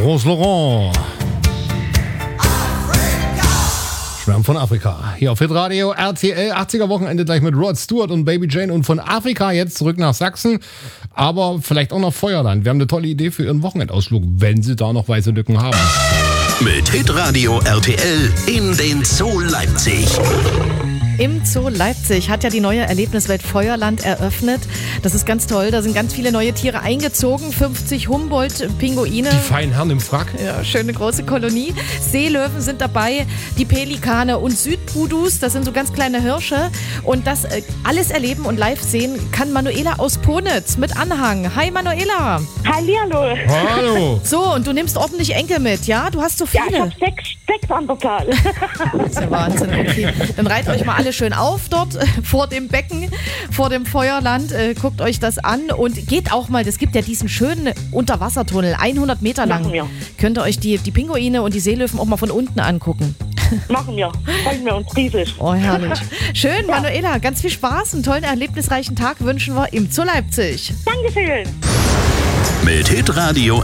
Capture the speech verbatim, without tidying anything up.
Rose Laurent. Schwärm von Afrika. Hier auf Hitradio R T L. achtziger Wochenende gleich mit Rod Stewart und Baby Jane. Und von Afrika jetzt zurück nach Sachsen. Aber vielleicht auch nach Feuerland. Wir haben eine tolle Idee für Ihren Wochenendausflug, wenn Sie da noch weiße Lücken haben. Mit Hitradio R T L in den Zoo Leipzig. Im Zoo Leipzig hat ja die neue Erlebniswelt Feuerland eröffnet. Das ist ganz toll. Da sind ganz viele neue Tiere eingezogen. fünfzig Humboldt-Pinguine. Die feinen Herren im Frack. Ja, schöne große Kolonie. Seelöwen sind dabei, die Pelikane und Südpudus. Das sind so ganz kleine Hirsche. Und das äh, alles erleben und live sehen kann Manuela aus Ponitz mit Anhang. Hi Manuela. Hallihallo. Hallo. So, und du nimmst ordentlich Enkel mit, ja? Du hast so viele. Ja, ich habe sechs, sechs an der Zahl. Das ist ja Wahnsinn, okay. Dann reiht euch mal alle schön auf dort äh, vor dem Becken, vor dem Feuerland. Äh, guckt euch das an und geht auch mal, es gibt ja diesen schönen Unterwassertunnel, hundert Meter lang. Machen wir. Könnt ihr euch die, die Pinguine und die Seelöwen auch mal von unten angucken. Machen wir. Freuen wir uns riesig. Oh, herrlich. Schön, Manuela, ganz viel Spaß, einen tollen, erlebnisreichen Tag wünschen wir im Zoo Leipzig. Dankeschön. Mit Hitradio